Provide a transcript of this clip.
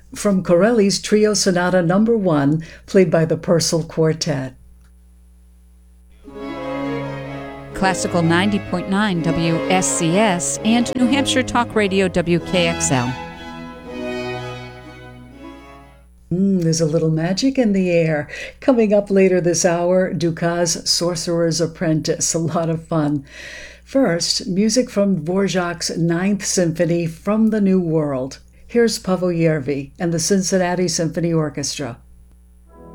from Corelli's Trio Sonata Number 1, played by the Purcell Quartet. Classical 90.9 WSCS and New Hampshire Talk Radio WKXL. There's a little magic in the air. Coming up later this hour, Dukas' Sorcerer's Apprentice. A lot of fun. First, music from Dvorak's Ninth Symphony from the New World. Here's Paavo Järvi and the Cincinnati Symphony Orchestra.